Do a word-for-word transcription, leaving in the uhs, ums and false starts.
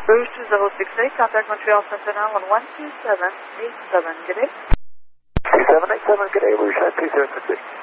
Rouge two zero six eight, contact Montreal Sentinel on one two seven eight seven. Good day. two seven eight seven, good day, Rouge two zero six eight.